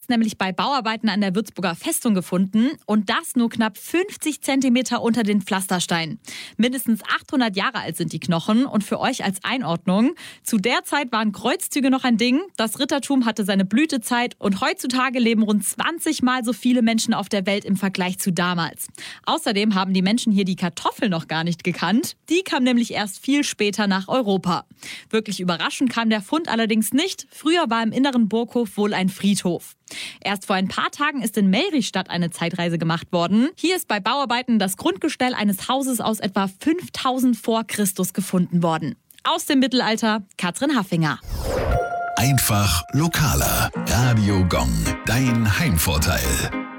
nämlich bei Bauarbeiten an der Würzburger Festung gefunden und das nur knapp 50 Zentimeter unter den Pflastersteinen. Mindestens 800 Jahre alt sind die Knochen und für euch als Einordnung: Zu der Zeit waren Kreuzzüge noch ein Ding, das Rittertum hatte seine Blütezeit und heutzutage leben rund 20 Mal so viele Menschen auf der Welt im Vergleich zu damals. Außerdem haben die Menschen hier die Kartoffel noch gar nicht gekannt. Die kam nämlich erst viel später nach Europa. Wirklich überraschend kam der Fund allerdings nicht. Früher war im inneren Burghof wohl ein Friedhof. Erst vor ein paar Tagen ist in Melrichstadt eine Zeitreise gemacht worden. Hier ist bei Bauarbeiten das Grundgestell eines Hauses aus etwa 5000 vor Christus gefunden worden. Aus dem Mittelalter, Katrin Haffinger. Einfach lokaler. Radio Gong, dein Heimvorteil.